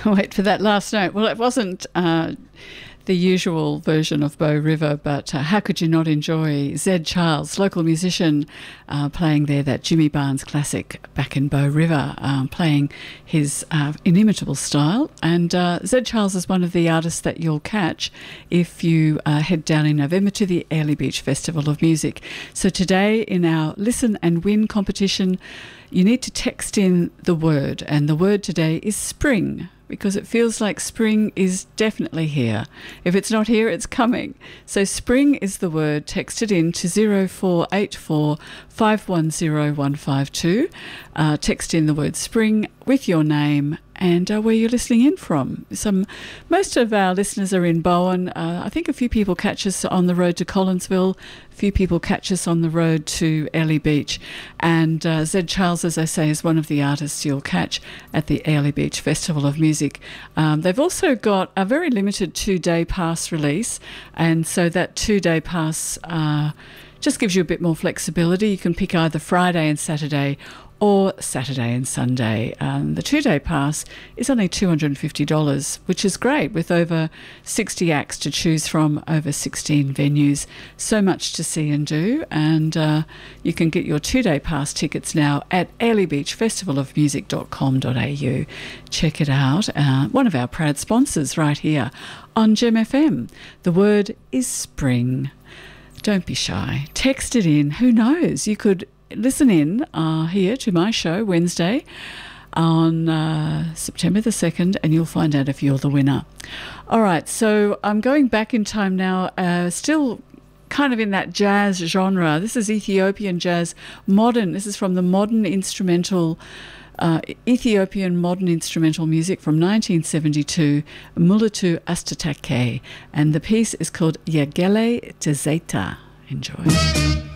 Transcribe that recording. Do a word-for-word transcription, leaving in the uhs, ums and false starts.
Wait for that last note. Well, it wasn't uh, the usual version of Bow River, but uh, how could you not enjoy Zed Charles, local musician, uh, playing there that Jimmy Barnes classic back in Bow River, um, playing his uh, inimitable style. And uh, Zed Charles is one of the artists that you'll catch if you uh, head down in November to the Airlie Beach Festival of Music. So today in our Listen and Win competition, you need to text in the word, and the word today is spring, because it feels like spring is definitely here. If it's not here, it's coming. So spring is the word. Text it in to zero four eight four, five one zero, one five two. Uh, text in the word spring with your name and uh, where you're listening in from. Some, most of our listeners are in Bowen. Uh, I think a few people catch us on the road to Collinsville. A few people catch us on the road to Airlie Beach. And uh, Zed Charles, as I say, is one of the artists you'll catch at the Airlie Beach Festival of Music. Um, they've also got a very limited two-day pass release, and so that two-day pass uh, just gives you a bit more flexibility. You can pick either Friday and Saturday or Saturday and Sunday. Um, the two-day pass is only two hundred fifty dollars, which is great, with over sixty acts to choose from, over sixteen venues. So much to see and do, and uh, you can get your two-day pass tickets now at airlie beach festival of music dot com dot a u. Check it out. Uh, one of our proud sponsors right here on Gem F M. The word is spring. Don't be shy. Text it in. Who knows? You could listen in uh, here to my show Wednesday on uh, September the second, and you'll find out if you're the winner. All right, so I'm going back in time now, uh, still kind of in that jazz genre. This is Ethiopian jazz, modern. This is from the modern instrumental, uh, Ethiopian modern instrumental music from nineteen seventy-two, Mulatu Astatake, and the piece is called Yagele Tezeta. Enjoy.